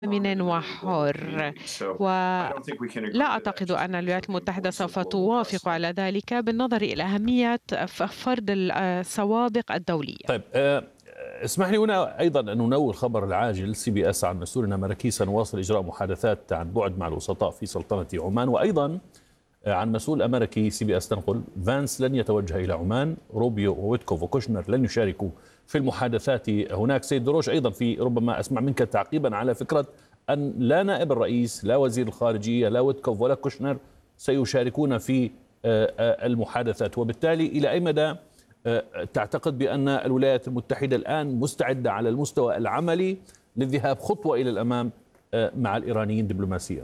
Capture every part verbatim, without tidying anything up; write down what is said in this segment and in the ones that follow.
آمن وحر. ولا أعتقد أن الولايات المتحدة سوف توافق على ذلك بالنظر إلى أهمية ف- فرض السوابق الدولية. طيب آه، اسمح لي هنا أيضا أن ننوه الخبر العاجل. سي بي اس عن مسؤول أمريكي سنواصل إجراء محادثات عن بعد مع الوسطاء في سلطنة عمان. وأيضا آه، عن مسؤول أمريكي سي بي اس تنقل فانس لن يتوجه إلى عمان، روبيو وويتكوف وكوشنر لن يشاركوا في المحادثات هناك. سيد دروش أيضا في ربما أسمع منك تعقيبا على فكرة أن لا نائب الرئيس لا وزير الخارجية لا ويتكوف ولا كوشنر سيشاركون في آه، آه، المحادثات، وبالتالي إلى أي مدى تعتقد بأن الولايات المتحدة الآن مستعدة على المستوى العملي للذهاب خطوة إلى الأمام مع الإيرانيين دبلوماسيا؟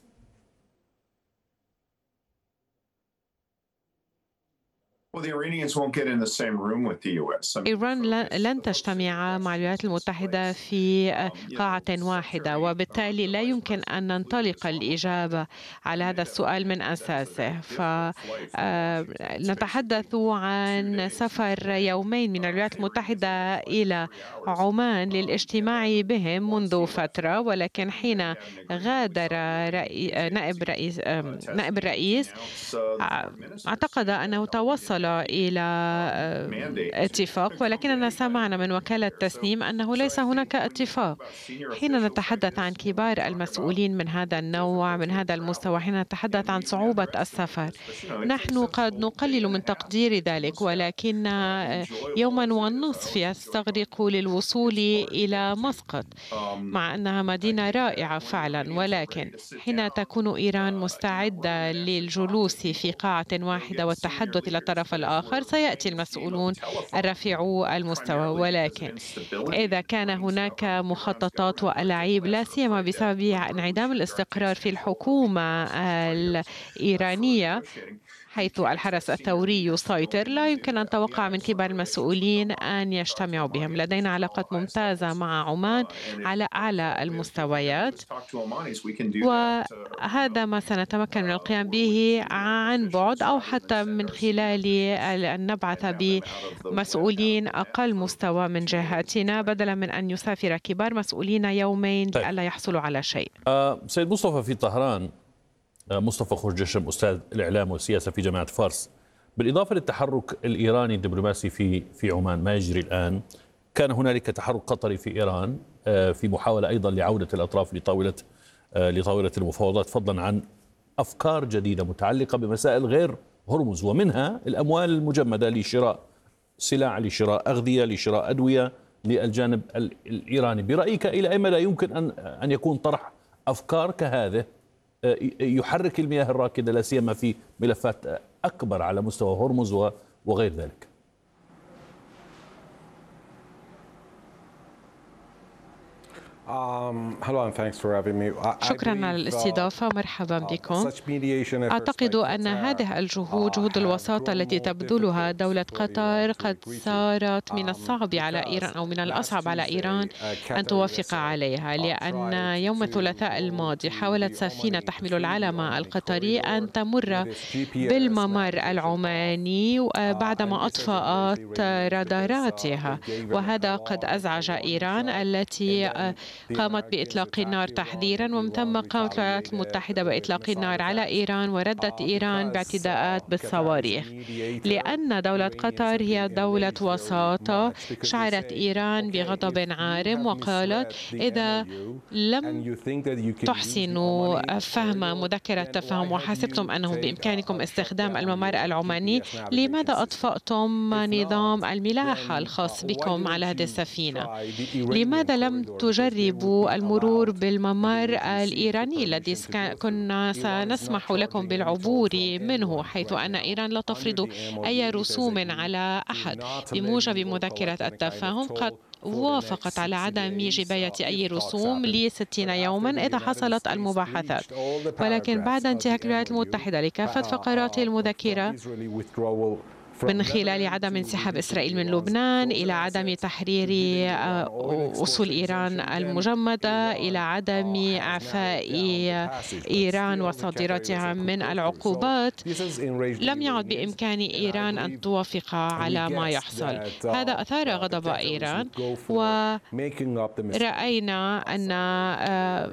إيران لن تجتمع مع الولايات المتحدة في قاعة واحدة، وبالتالي لا يمكن أن ننطلق الإجابة على هذا السؤال من أساسه. فنتحدث عن سفر يومين من الولايات المتحدة إلى عمان للاجتماع بهم منذ فترة، ولكن حين غادر رئي... نائب رئيس نائب الرئيس اعتقد أنه توصل إلى اتفاق، ولكننا سمعنا من وكالة تسنيم أنه ليس هناك اتفاق. حين نتحدث عن كبار المسؤولين من هذا النوع من هذا المستوى، حين نتحدث عن صعوبة السفر، نحن قد نقلل من تقدير ذلك، ولكن يوما ونصف يستغرق للوصول إلى مسقط، مع أنها مدينة رائعة فعلا. ولكن حين تكون إيران مستعدة للجلوس في قاعة واحدة والتحدث إلى الطرف الآخر، سيأتي المسؤولون الرفيعو المستوى. ولكن إذا كان هناك مخططات وألاعيب، لا سيما بسبب انعدام الاستقرار في الحكومة الإيرانية حيث الحرس الثوري يسيطر، لا يمكن أن نتوقع من كبار المسؤولين أن يجتمعوا بهم. لدينا علاقات ممتازة مع عمان على أعلى المستويات، وهذا ما سنتمكن من القيام به عن بعد أو حتى من خلال أن نبعث بمسؤولين أقل مستوى من جهتنا بدلا من أن يسافر كبار مسؤولين يومين طيب. لئلا يحصلوا على شيء. آه سيد مصطفى، في طهران مصطفى خورجشم أستاذ الإعلام والسياسة في جامعة فارس، بالإضافة للتحرك الإيراني الدبلوماسي في في عمان ما يجري الآن، كان هنالك تحرك قطري في إيران في محاولة أيضا لعودة الأطراف لطاولة لطاولة المفاوضات، فضلا عن أفكار جديدة متعلقة بمسائل غير هرمز، ومنها الأموال المجمدة لشراء سلع، لشراء أغذية، لشراء أدوية للجانب الإيراني. برأيك إلى أي مدى يمكن أن أن يكون طرح أفكار كهذه يحرك المياه الراكدة لا سيما في ملفات أكبر على مستوى هرمز وغير ذلك؟ شكرا على الاستضافة، مرحبا بكم. أعتقد أن هذه الجهود جهود الوساطة التي تبذلها دولة قطر قد صارت من الصعب على إيران أو من الأصعب على إيران أن توافق عليها، لأن يوم الثلاثاء الماضي حاولت سفينة تحمل العلم القطري أن تمر بالممر العماني بعدما أطفأت راداراتها، وهذا قد أزعج إيران التي قامت بإطلاق النار تحذيرا، ومن ثم قامت الولايات المتحدة بإطلاق النار على إيران، وردت إيران باعتداءات بالصواريخ. لأن دولة قطر هي دولة وساطة، شعرت إيران بغضب عارم وقالت: إذا لم تحسنوا فهم مذكرة تفاهم وحسبتم أنه بإمكانكم استخدام الممر العماني، لماذا أطفأتم نظام الملاحة الخاص بكم على هذه السفينة؟ لماذا لم تجربوا المرور بالممر الإيراني الذي كنا سنسمح لكم بالعبور منه، حيث أن إيران لا تفرض أي رسوم على أحد؟ بموجب مذكرة التفاهم قد وافقت على عدم جباية أي رسوم لستين يوما إذا حصلت المباحثات، ولكن بعد انتهاك الولايات المتحدة لكافة فقرات المذكرة من خلال عدم انسحاب إسرائيل من لبنان، إلى عدم تحرير أصول إيران المجمدة، إلى عدم إعفاء إيران وصادراتها من العقوبات، لم يعد بإمكان إيران أن توافق على ما يحصل. هذا أثار غضب إيران، ورأينا أن